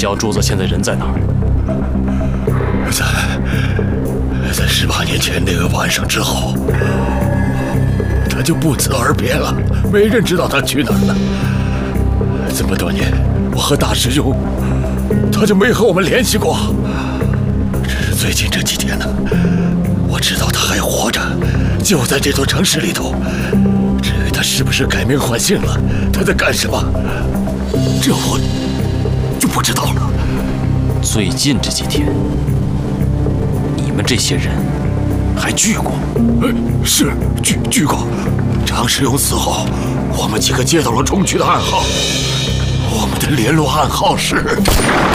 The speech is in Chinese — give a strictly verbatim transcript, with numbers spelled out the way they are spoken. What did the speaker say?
小柱子现在人在哪儿？ 在在十八年前那个晚上之后，他就不辞而别了，没人知道他去哪儿了。这么多年，我和大师兄，他就没和我们联系过。只是最近这几天呢，我知道他还活着，就在这座城市里头。至于他是不是改名换姓了，他在干什么，这我就不知道了。 最近这几天，你们这些人还聚过？ 呃，是聚聚过。常师兄死后，我们几个接到了中区的暗号，我们的联络暗号是。